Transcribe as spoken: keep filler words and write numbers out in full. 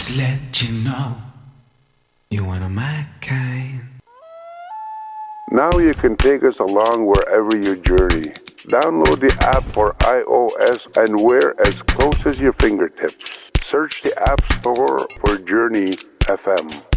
to let you know you're one of my kind. Now you can take us along wherever you journey. Download the app for iOS and wear as close as your fingertips. Search the App Store for Journey F M.